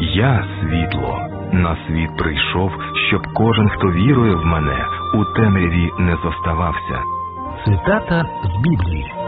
Я світло, на світ прийшов, щоб кожен, хто вірує в мене, у темряві не зоставався. Цитата з Біблії.